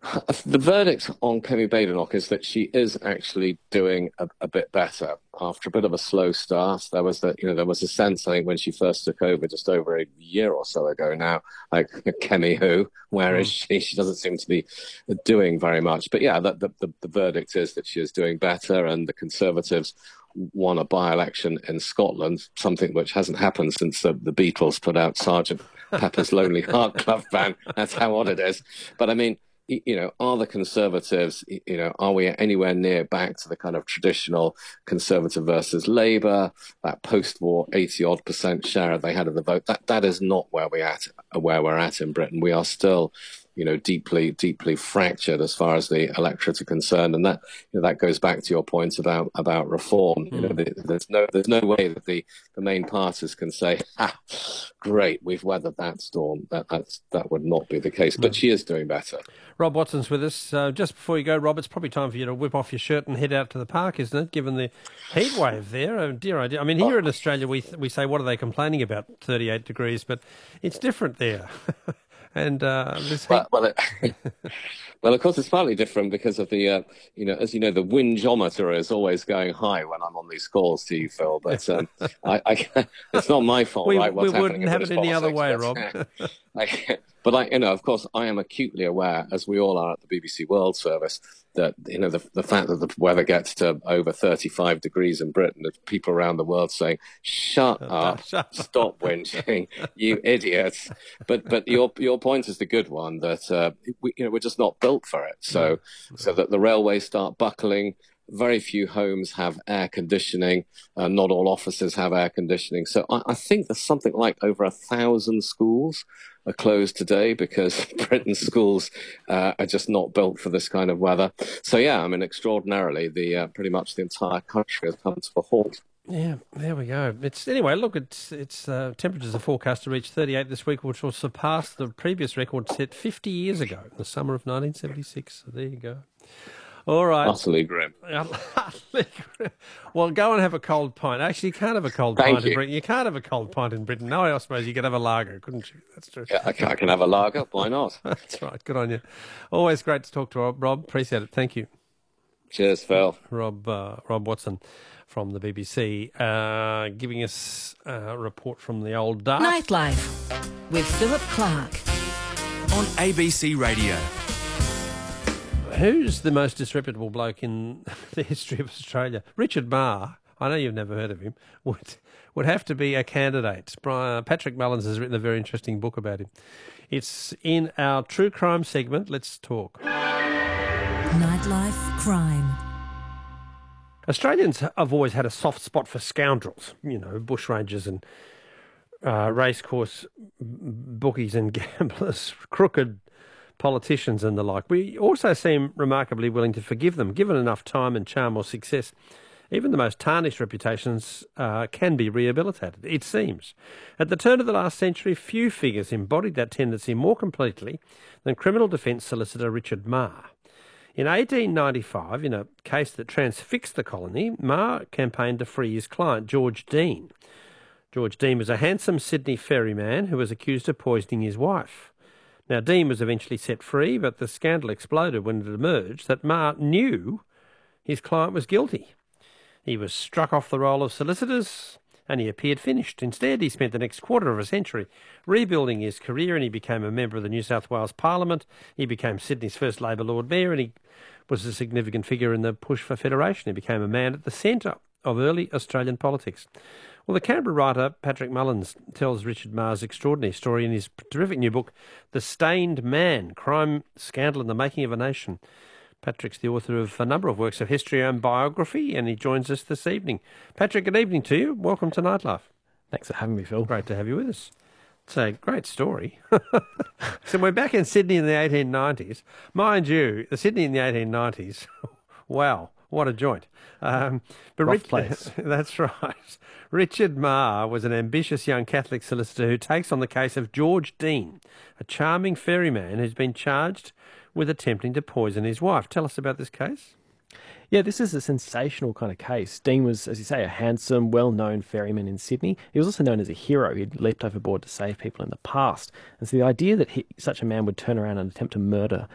The verdict on Kemi Badenoch is that she is actually doing a bit better after a bit of a slow start. There was a sense, I think, when she first took over just over a year or so ago now, like Kemi who, where is she? She doesn't seem to be doing very much. But yeah, the verdict is that she is doing better, and the Conservatives won a by-election in Scotland, something which hasn't happened since the Beatles put out Sergeant Pepper's Lonely Heart Club Band. That's how odd it is. But I mean, are the Conservatives, are we anywhere near back to the kind of traditional Conservative versus Labour, that post-war 80-odd% share they had of the vote? That is not where we're at in Britain. We are still, deeply, deeply fractured as far as the electorate are concerned, and that goes back to your point about reform. There's no way that the main parties can say, great, we've weathered that storm. That would not be the case. But she is doing better. Rob Watson's with us. Just before you go, Rob, it's probably time for you to whip off your shirt and head out to the park, isn't it, given the heat wave there? Oh, dear idea. I mean, here in Australia, we say, what are they complaining about, 38 degrees, but it's different there. And this heat... Well, of course, it's partly different because of the, as you know, the windjometer is always going high when I'm on these calls to you, Phil. But it's not my fault, right? We wouldn't have it any other way, Rob. But of course, I am acutely aware, as we all are at the BBC World Service, that the fact that the weather gets to over 35 degrees in Britain, that people around the world saying, "Shut up, stop whinging, you idiots." But your point is the good one, that we're just not built for it. So that the railways start buckling. Very few homes have air conditioning. Not all offices have air conditioning. So I think there's something like over 1,000 schools are closed today because Britain's schools are just not built for this kind of weather. So yeah, I mean, extraordinarily, pretty much the entire country has come to a halt. Yeah, there we go. It's temperatures are forecast to reach 38 this week, which will surpass the previous record set 50 years ago, the summer of 1976. So there you go. All right. Utterly grim. Well, go and have a cold pint. Actually, you can't have a cold pint in Britain. You can't have a cold pint in Britain. No, I suppose you could have a lager, couldn't you? That's true. Yeah, I can have a lager. Why not? That's right. Good on you. Always great to talk to Rob. Appreciate it. Thank you. Cheers, Phil. Rob Watson from the BBC, giving us a report from the old dark. Nightlife with Philip Clark on ABC Radio. Who's the most disreputable bloke in the history of Australia? Richard Marr, I know you've never heard of him, would have to be a candidate. Patrick Mullins has written a very interesting book about him. It's in our true crime segment. Let's talk. Nightlife crime. Australians have always had a soft spot for scoundrels, bushrangers and racecourse bookies and gamblers, crooked politicians and the like. We also seem remarkably willing to forgive them. Given enough time and charm or success, even the most tarnished reputations can be rehabilitated, it seems. At the turn of the last century, few figures embodied that tendency more completely than criminal defence solicitor Richard Marr. In 1895, in a case that transfixed the colony, Marr campaigned to free his client, George Dean. George Dean was a handsome Sydney ferryman who was accused of poisoning his wife. Now, Dean was eventually set free, but the scandal exploded when it emerged that Marr knew his client was guilty. He was struck off the roll of solicitors and he appeared finished. Instead, he spent the next quarter of a century rebuilding his career, and he became a member of the New South Wales Parliament. He became Sydney's first Labor Lord Mayor, and he was a significant figure in the push for federation. He became a man at the centre of early Australian politics. Well, the Canberra writer Patrick Mullins tells Richard Marr's extraordinary story in his terrific new book, The Stained Man, Crime, Scandal and the Making of a Nation. Patrick's the author of a number of works of history and biography, and he joins us this evening. Patrick, good evening to you. Welcome to Nightlife. Thanks for having me, Phil. Great to have you with us. It's a great story. So we're back in Sydney in the 1890s. Mind you, the Sydney in the 1890s, wow, what a joint. Rough place. That's right. Richard Marr was an ambitious young Catholic solicitor who takes on the case of George Dean, a charming ferryman who's been charged with attempting to poison his wife. Tell us about this case. Yeah, this is a sensational kind of case. Dean was, as you say, a handsome, well-known ferryman in Sydney. He was also known as a hero. He'd leapt overboard to save people in the past. And so the idea that such a man would turn around and attempt to murder